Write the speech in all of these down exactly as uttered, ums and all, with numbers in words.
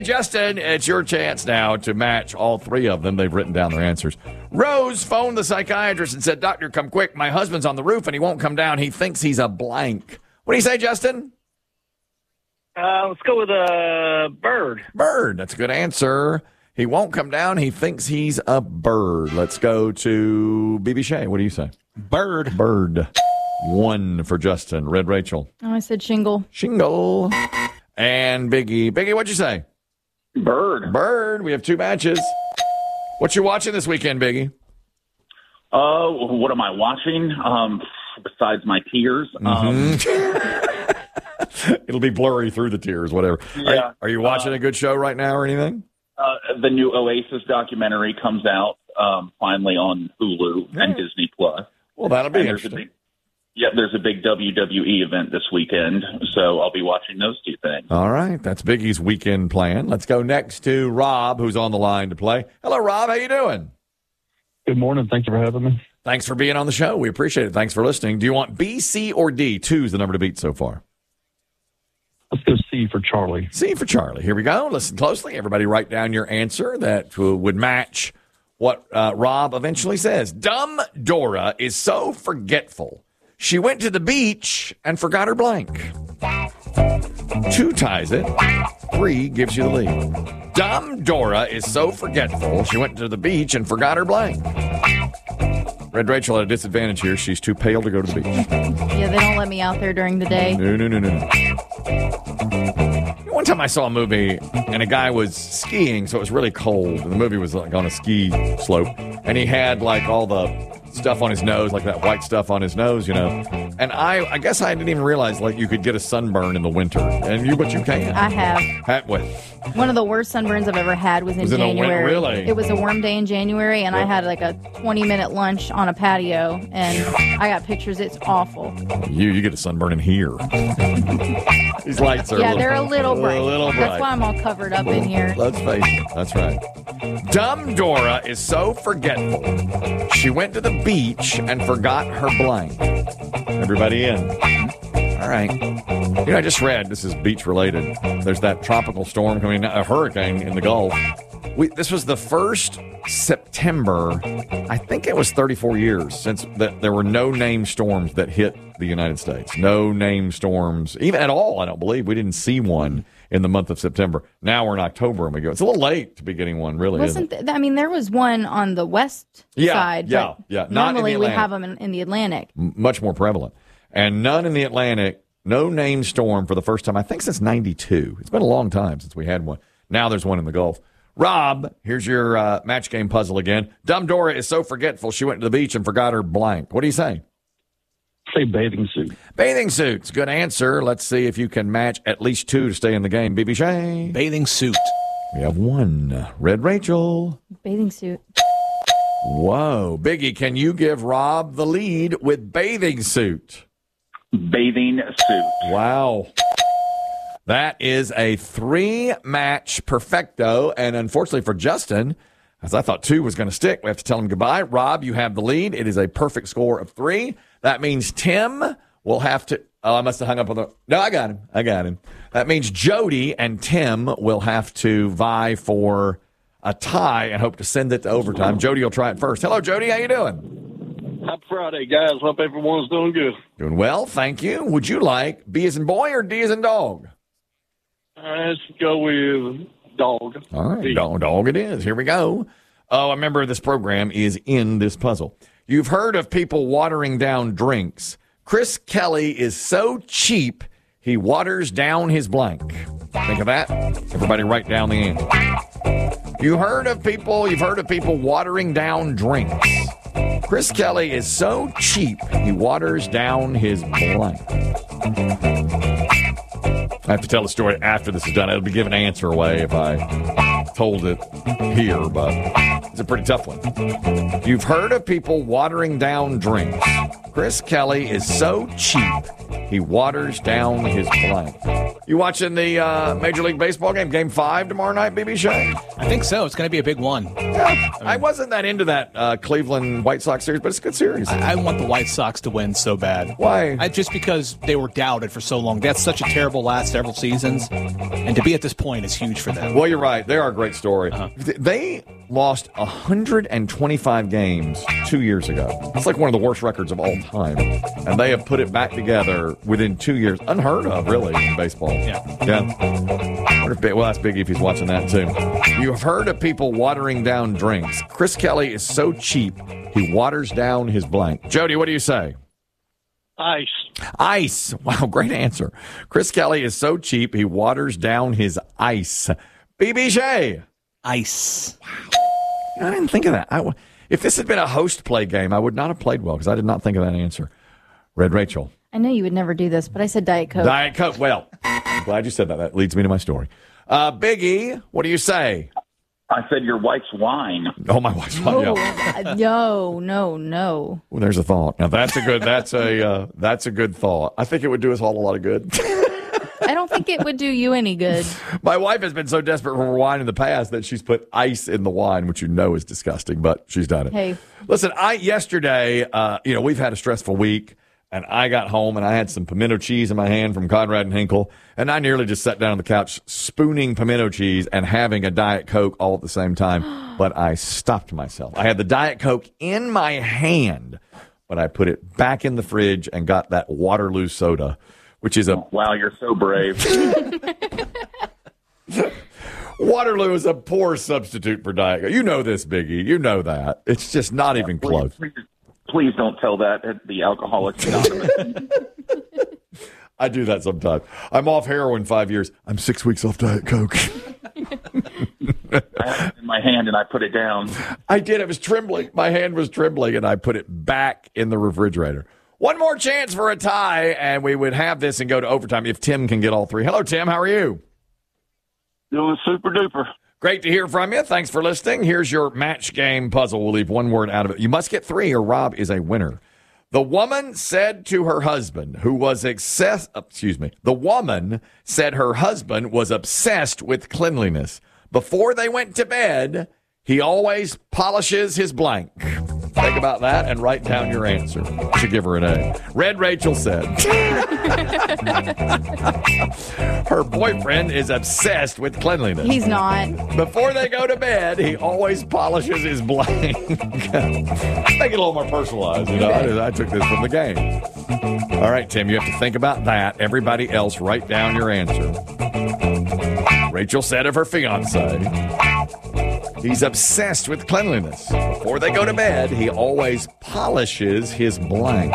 Justin, it's your chance now to match all three of them. They've written down their answers. Rose phoned the psychiatrist and said, "Doctor, come quick. My husband's on the roof and he won't come down. He thinks he's a blank." What do you say, Justin? Uh, let's go with a bird. Bird. That's a good answer. He won't come down. He thinks he's a bird. Let's go to B B Shea. What do you say? Bird. Bird. One for Justin. Red Rachel. Oh, I said shingle. Shingle. And Biggie. Biggie, what'd you say? Bird. Bird. We have two matches. What you watching this weekend, Biggie? Uh, what am I watching? Um, besides my tears. Um, Mm-hmm. It'll be blurry through the tears, whatever. Yeah. Are, you- are you watching Uh, a good show right now or anything? uh, the new Oasis documentary comes out um, finally on Hulu and Disney Plus. Well, that'll be And there's a interesting. big, yeah, there's a big W W E event this weekend, so I'll be watching those two things. All right. That's Biggie's weekend plan. Let's go next to Rob, who's on the line to play. Hello, Rob. How you doing? Good morning. Thank you for having me. Thanks for being on the show. We appreciate it. Thanks for listening. Do you want B, C, or D? Two's the number to beat so far. Let's go C for Charlie. C for Charlie. Here we go. Listen closely. Everybody write down your answer that uh, would match what uh, Rob eventually says. Dumb Dora is so forgetful. She went to the beach and forgot her blank. Two ties it. Three gives you the lead. Dumb Dora is so forgetful. She went to the beach and forgot her blank. Red Rachel at a disadvantage here. She's too pale to go to the beach. Yeah, they don't let me out there during the day. No, no, no, no, no. One time I saw a movie and a guy was skiing, so it was really cold. And the movie was like on a ski slope. And he had like all the stuff on his nose, like that white stuff on his nose, you know. And I I guess I didn't even realize like you could get a sunburn in the winter. And you, but you can. I have. Had what? One of the worst sunburns I've ever had was in Was in the win- January. really? It was a warm day in January, and I had like a twenty-minute lunch on a patio, and I got pictures. It's awful. You you get a sunburn in here. These lights are Yeah, a little, they're a little bright. A little bright. That's why I'm all covered up in here. Let's face it. That's right. Dumb Dora is so forgetful. She went to the beach and forgot her blank. Everybody in. All right. You know, I just read, this is beach related. There's that tropical storm coming, a hurricane in the Gulf. We, this was the first September, I think it was thirty-four years since the, there were no named storms that hit the United States. No named storms, even at all, I don't believe. We didn't see one in the month of September. Now we're in October and we go. It's a little late to be getting one, really. Wasn't isn't it? th- I mean, there was one on the west Yeah, side. yeah, but yeah. Not in the Normally we Atlantic. have them in, in the Atlantic. M- much more prevalent. And none in the Atlantic, no named storm for the first time, I think since ninety-two. It's been a long time since we had one. Now there's one in the Gulf. Rob, here's your uh, match game puzzle again. Dumb Dora is so forgetful she went to the beach and forgot her blank. What do you say? Say bathing suit. Bathing suits. Good answer. Let's see if you can match at least two to stay in the game. B B Shay. Bathing suit. We have one. Red Rachel. Bathing suit. Whoa. Biggie, can you give Rob the lead with bathing suit? Bathing suit. Wow. That is a three-match perfecto, and unfortunately for Justin, as I thought two was going to stick, we have to tell him goodbye. Rob, you have the lead. It is a perfect score of three. That means Tim will have to – oh, I must have hung up on the – no, I got him. I got him. That means Jody and Tim will have to vie for a tie and hope to send it to overtime. Jody will try it first. Hello, Jody. How you doing? Happy Friday, guys. Hope everyone's doing good. Doing well, thank you. Would you like B as in boy or D as in dog? Let's go with dog. All right, D. dog, dog it is. Here we go. Oh, a member of this program is in this puzzle. You've heard of people watering down drinks. Chris Kelly is so cheap, he waters down his blank. Think of that? Everybody write down the answer. You heard of people, you've heard of people watering down drinks. Chris Kelly is so cheap, he waters down his blank. I have to tell the story after this is done. It'll be giving an answer away if I told it here, but it's a pretty tough one. You've heard of people watering down drinks. Chris Kelly is so cheap, he waters down his blank. You watching the uh, Major League Baseball game, Game Five tomorrow night, B B Shea? I think so. It's going to be a big one. Yeah, I wasn't that into that uh, Cleveland White Sox series, but it's a good series. I, I want the White Sox to win so bad. Why? I, just because they were doubted for so long. That's such a terrible last several seasons, and to be at this point is huge for them. Well, you're right. They are a great story. Uh-huh. They lost one hundred twenty-five games two years ago. It's like one of the worst records of all time. And they have put it back together within two years. Unheard of, really, in baseball. Yeah. Yeah. Wonder if, well, that's Biggie if he's watching that, too. You've heard of people watering down drinks. Chris Kelly is so cheap, he waters down his blank. Jody, what do you say? Ice. Ice. Wow, great answer. Chris Kelly is so cheap, he waters down his ice. B B Shea. Ice. I didn't think of that. I, if this had been a host play game, I would not have played well because I did not think of that answer. Red Rachel. I know you would never do this, but I said Diet Coke. Diet Coke. Well, I'm glad you said that. That leads me to my story. Uh, Biggie, what do you say? I said your wife's wine. Oh, my wife's fine. Oh, Yeah. uh, no, no, no. Well, there's a thought. Now that's a good. That's a. Uh, that's a good thought. I think it would do us all a lot of good. I don't think it would do you any good. My wife has been so desperate for wine in the past that she's put ice in the wine, which you know is disgusting, but she's done it. Hey. Listen, I yesterday, uh, you know, we've had a stressful week, and I got home and I had some pimento cheese in my hand from Conrad and Hinkle, and I nearly just sat down on the couch spooning pimento cheese and having a Diet Coke all at the same time, but I stopped myself. I had the Diet Coke in my hand, but I put it back in the fridge and got that Waterloo soda, which is a... Wow, you're so brave. Waterloo is a poor substitute for Diet Coke. You know this, Biggie. You know that. It's just not even please, close. Please, please don't tell that at the Alcoholics Anonymous. I do that sometimes. I'm off heroin five years. I'm six weeks off Diet Coke. I had it in my hand and I put it down. I did. It was trembling. My hand was trembling, and I put it back in the refrigerator. One more chance for a tie, and we would have this and go to overtime if Tim can get all three. Hello, Tim. How are you? Doing super duper. Great to hear from you. Thanks for listening. Here's your match game puzzle. We'll leave one word out of it. You must get three, or Rob is a winner. The woman said to her husband, who was excess, excuse me, the woman said her husband was obsessed with cleanliness. Before they went to bed, he always polishes his blank. Think about that and write down your answer. Should give her an A. Red Rachel said, her boyfriend is obsessed with cleanliness. He's not. Before they go to bed, he always polishes his blank. Make it a little more personalized. You know, I, I took this from the game. All right, Tim, you have to think about that. Everybody else, write down your answer. Rachel said of her fiance, he's obsessed with cleanliness. Before they go to bed, he always polishes his blank.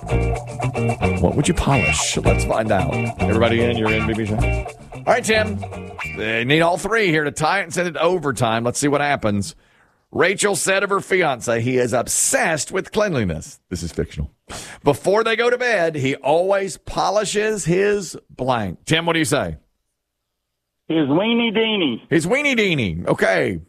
What would you polish? Let's find out. Everybody in? You're in, B B Shea? All right, Tim. They need all three here to tie it and send it to overtime. Let's see what happens. Rachel said of her fiance, he is obsessed with cleanliness. This is fictional. Before they go to bed, he always polishes his blank. Tim, what do you say? His weenie deenie. His weenie deenie. Okay.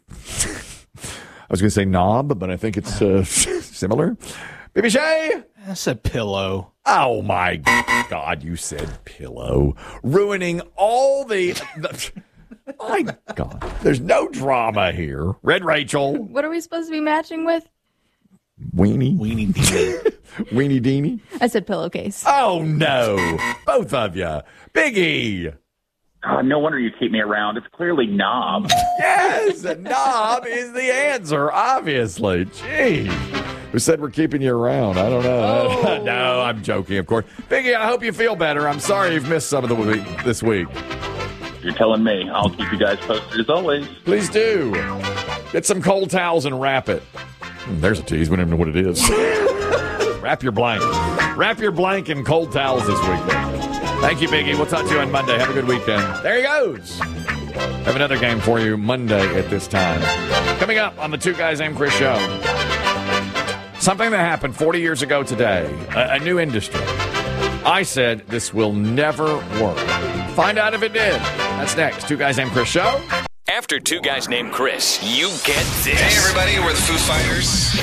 I was going to say knob, but I think it's uh, similar. B B Shea? That's a pillow. Oh, my God, you said pillow. Ruining all the... the my God. There's no drama here. Red Rachel. What are we supposed to be matching with? Weenie. Weenie deenie. Weenie deenie. I said pillowcase. Oh, no. Both of you. Biggie. Oh, no wonder you keep me around. It's clearly knob. Yes, knob is the answer, obviously. Jeez. Who said we're keeping you around? I don't know. Oh. No, I'm joking, of course. Biggie, I hope you feel better. I'm sorry you've missed some of the week this week. You're telling me. I'll keep you guys posted as always. Please do. Get some cold towels and wrap it. Hmm, there's a tease. We don't even know what it is. Wrap your blank. Wrap your blank in cold towels this weekend. Thank you, Biggie. We'll talk to you on Monday. Have a good weekend. There he goes. Have another game for you Monday at this time. Coming up on the Two Guys Named Chris show. Something that happened forty years ago today. A, a new industry. I said this will never work. Find out if it did. That's next. Two Guys Named Chris show. After Two Guys Named Chris, you get this. Hey, everybody, we're the Foo Fighters.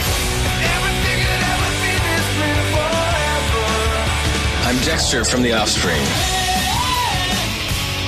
I'm Dexter from The Offspring.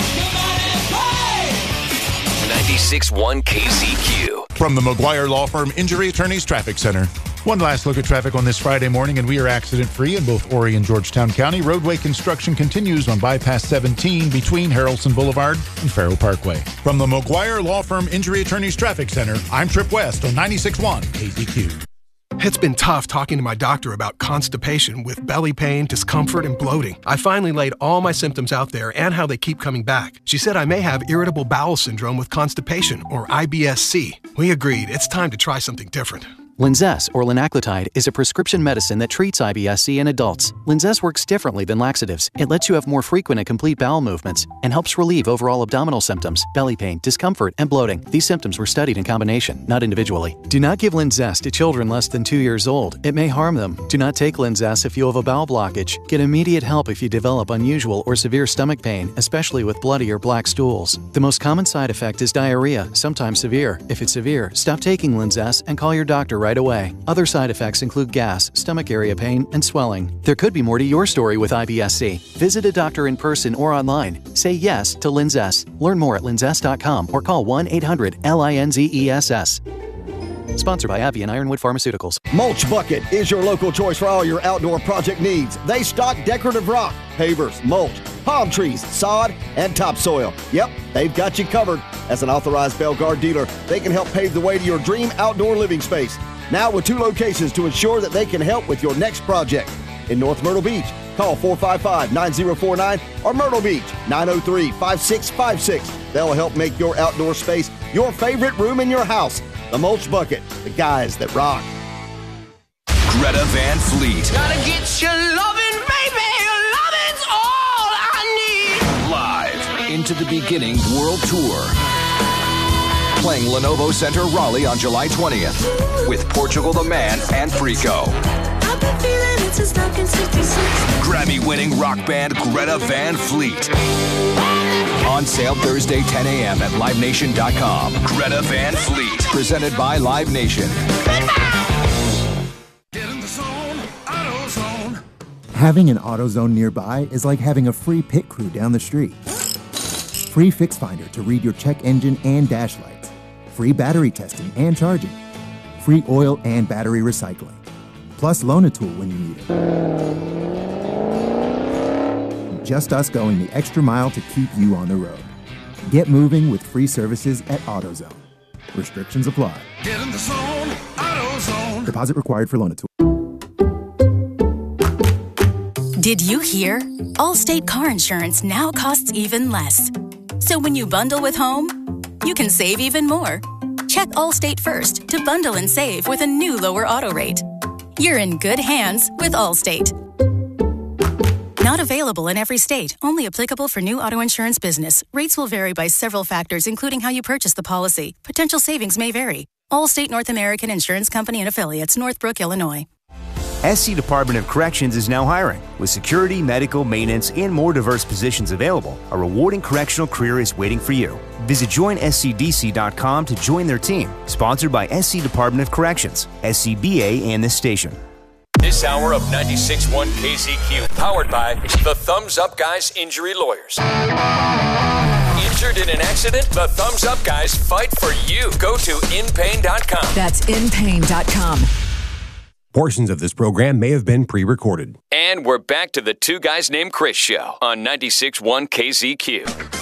ninety-six point one K Z Q. From the McGuire Law Firm Injury Attorneys Traffic Center. One last look at traffic on this Friday morning, and we are accident-free in both Horry and Georgetown County. Roadway construction continues on Bypass seventeen between Harrelson Boulevard and Farrow Parkway. From the McGuire Law Firm Injury Attorneys Traffic Center, I'm Trip West on ninety-six point one K Z Q. It's been tough talking to my doctor about constipation with belly pain, discomfort, and bloating. I finally laid all my symptoms out there and how they keep coming back. She said I may have irritable bowel syndrome with constipation, or I B S C. We agreed it's time to try something different. Linzess, or linaclotide, is a prescription medicine that treats I B S C in adults. Linzess works differently than laxatives. It lets you have more frequent and complete bowel movements and helps relieve overall abdominal symptoms, belly pain, discomfort, and bloating. These symptoms were studied in combination, not individually. Do not give Linzess to children less than two years old. It may harm them. Do not take Linzess if you have a bowel blockage. Get immediate help if you develop unusual or severe stomach pain, especially with bloody or black stools. The most common side effect is diarrhea, sometimes severe. If it's severe, stop taking Linzess and call your doctor right away. Other side effects include gas, stomach area pain, and swelling. There could be more to your story with I B S C. Visit a doctor in person or online. Say yes to Linzess. Learn more at linzess dot com or call one eight hundred L I N Z E S S. Sponsored by Abbey and Ironwood Pharmaceuticals. Mulch Bucket is your local choice for all your outdoor project needs. They stock decorative rock, pavers, mulch, palm trees, sod, and topsoil. Yep, they've got you covered. As an authorized Belgard dealer, they can help pave the way to your dream outdoor living space. Now with two locations to ensure that they can help with your next project. In North Myrtle Beach, call four five five, nine zero four nine or Myrtle Beach, nine oh three, five six five six. They'll help make your outdoor space your favorite room in your house. The Mulch Bucket, the guys that rock. Greta Van Fleet. Gotta get your lovin', baby. Your lovin's all I need. Live into the beginning world tour. Playing Lenovo Center Raleigh on July twentieth with Portugal the Man and Frico. I've been feeling it since nineteen sixty-six. Grammy-winning rock band Greta Van Fleet. On sale Thursday, ten a.m. at live nation dot com. Greta Van Fleet, presented by Live Nation. Get in the zone, AutoZone. Having an AutoZone nearby is like having a free pit crew down the street. Free Fix Finder to read your check engine and dash lights. Free battery testing and charging. Free oil and battery recycling. Plus Loan-A-Tool when you need it. Just us going the extra mile to keep you on the road. Get moving with free services at AutoZone. Restrictions apply. Get in the zone, AutoZone. Deposit required for Loan-A-Tool. Did you hear? Allstate car insurance now costs even less. So when you bundle with home, you can save even more. Check Allstate first to bundle and save with a new lower auto rate. You're in good hands with Allstate. Not available in every state. Only applicable for new auto insurance business. Rates will vary by several factors, including how you purchase the policy. Potential savings may vary. Allstate North American Insurance Company and Affiliates, Northbrook, Illinois. S C Department of Corrections is now hiring. With security, medical, maintenance, and more diverse positions available, a rewarding correctional career is waiting for you. Visit join S C D C dot com to join their team. Sponsored by S C Department of Corrections, S C B A, and this station. This hour of ninety-six point one K Z Q, powered by the Thumbs Up Guys Injury Lawyers. Injured in an accident? The Thumbs Up Guys fight for you. Go to in pain dot com. That's in pain dot com. Portions of this program may have been pre-recorded. And we're back to the Two Guys Named Chris show on ninety-six point one K Z Q.